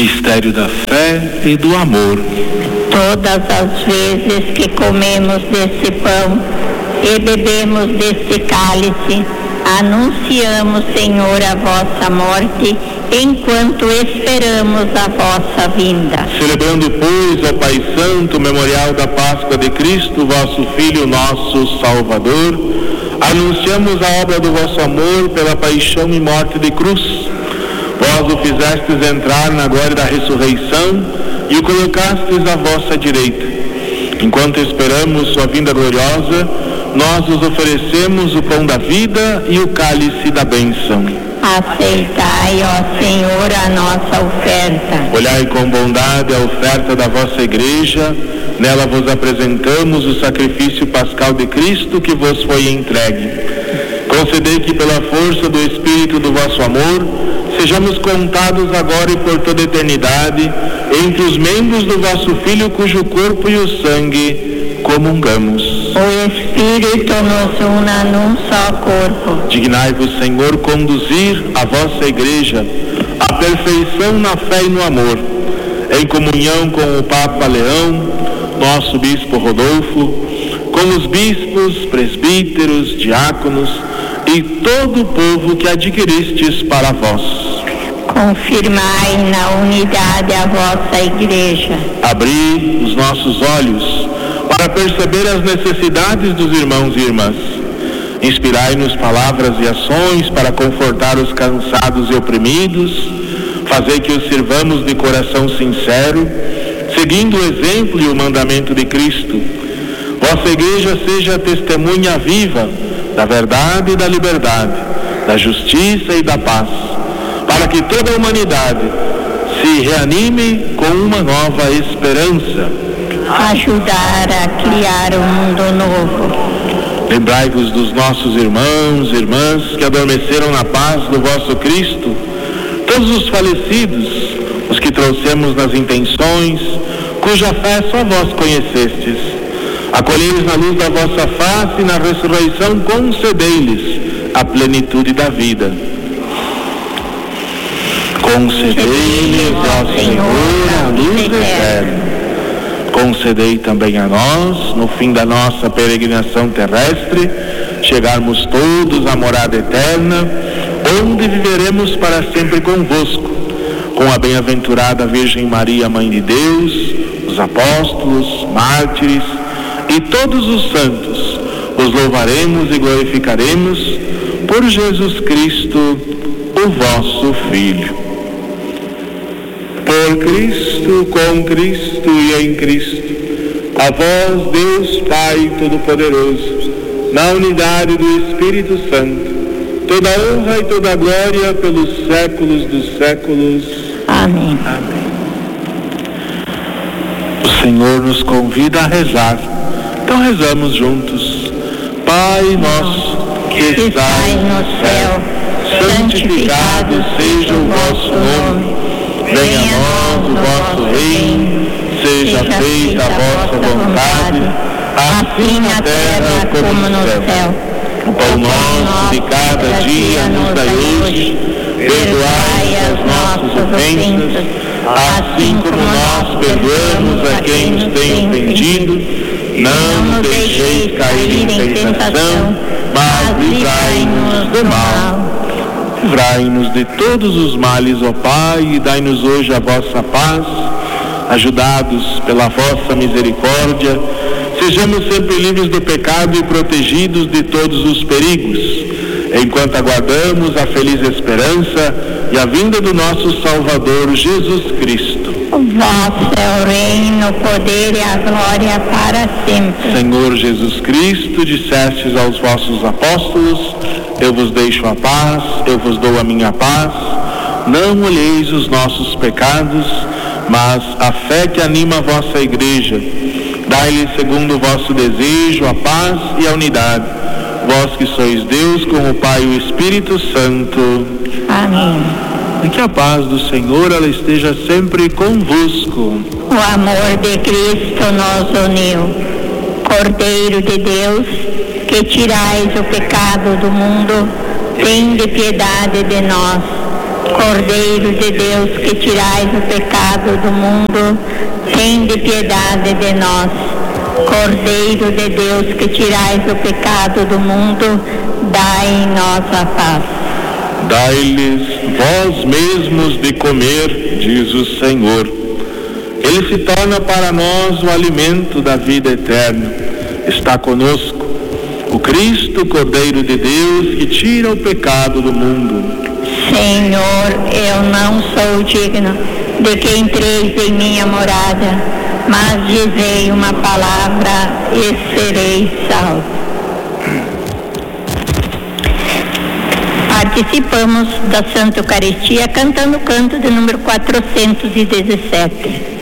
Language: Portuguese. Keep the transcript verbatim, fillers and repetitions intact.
Mistério da fé e do amor. Todas as vezes que comemos desse pão e bebemos desse cálice, anunciamos, Senhor, a vossa morte, enquanto esperamos a vossa vinda. Celebrando, pois, ao Pai Santo, o memorial da Páscoa de Cristo, vosso Filho, nosso Salvador, anunciamos a obra do vosso amor pela paixão e morte de cruz. Vós o fizestes entrar na glória da ressurreição e o colocastes à vossa direita. Enquanto esperamos sua vinda gloriosa, nós os oferecemos o pão da vida e o cálice da bênção. Aceitai, ó Senhor, a nossa oferta. Olhai com bondade a oferta da vossa igreja. Nela vos apresentamos o sacrifício pascal de Cristo que vos foi entregue. Concedei que pela força do Espírito do vosso amor sejamos contados agora e por toda a eternidade entre os membros do vosso Filho, cujo corpo e o sangue comungamos. O Espírito nos una num só corpo. Dignai-vos, Senhor, conduzir a vossa igreja à perfeição na fé e no amor, em comunhão com o Papa Leão, nosso Bispo Rodolfo, com os bispos, presbíteros, diáconos e todo o povo que adquiristes para vós. Confirmai na unidade a vossa igreja. Abri os nossos olhos para perceber as necessidades dos irmãos e irmãs. Inspirai-nos palavras e ações para confortar os cansados e oprimidos. Fazei que os sirvamos de coração sincero, seguindo o exemplo e o mandamento de Cristo. Vossa igreja seja testemunha viva da verdade e da liberdade, da justiça e da paz, para que toda a humanidade se reanime com uma nova esperança. Ajudar a criar um mundo novo. Lembrai-vos dos nossos irmãos e irmãs que adormeceram na paz do vosso Cristo, todos os falecidos, os que trouxemos nas intenções, cuja fé só vós conhecestes. Acolhei-os na luz da vossa face e na ressurreição concedei-lhes a plenitude da vida. Concedei-lhes, ó Senhor, a luz eterna. Concedei também a nós, no fim da nossa peregrinação terrestre, chegarmos todos à morada eterna, onde viveremos para sempre convosco, com a bem-aventurada Virgem Maria, Mãe de Deus, os apóstolos, mártires e todos os santos. Os louvaremos e glorificaremos por Jesus Cristo, o vosso Filho. Por Cristo, com Cristo e em Cristo, a vós, Deus Pai Todo-Poderoso, na unidade do Espírito Santo, toda honra e toda glória pelos séculos dos séculos. Amém. Amém. O Senhor nos convida a rezar, então rezamos juntos. Pai nosso, que estais no céu, santificado seja o vosso nome. Venha a nós o vosso reino, seja feita a vossa vontade, assim na terra como no céu. O pão nosso de cada dia nos dai hoje, perdoai as nossas ofensas, assim como nós perdoamos a quem nos tem ofendido. Não nos deixeis cair em tentação, mas livrai-nos do mal. Livrai-nos de todos os males, ó Pai, e dai-nos hoje a vossa paz. Ajudados pela vossa misericórdia, sejamos sempre livres do pecado e protegidos de todos os perigos, enquanto aguardamos a feliz esperança e a vinda do nosso Salvador Jesus Cristo. Vosso é o reino, o poder e a glória para sempre. Senhor Jesus Cristo, dissestes aos vossos apóstolos: eu vos deixo a paz, eu vos dou a minha paz. Não olheis os nossos pecados, mas a fé que anima a vossa igreja. Dai-lhe segundo o vosso desejo a paz e a unidade. Vós que sois Deus com o Pai e o Espírito Santo. Amém. E que a paz do Senhor ela esteja sempre convosco. O amor de Cristo nos uniu. Cordeiro de Deus, que tirais o pecado do mundo, tende piedade de nós. Cordeiro de Deus, que tirais o pecado do mundo, tende piedade de nós. Cordeiro de Deus, que tirais o pecado do mundo, dai em nós a paz. Dai-lhes vós mesmos de comer, diz o Senhor. Ele se torna para nós o alimento da vida eterna. Está conosco o Cristo, Cordeiro de Deus, que tira o pecado do mundo. Senhor, eu não sou digno de que entreis em minha morada, mas dizei uma palavra e serei salvo. Participamos da Santa Eucaristia cantando o canto de número quatrocentos e dezessete.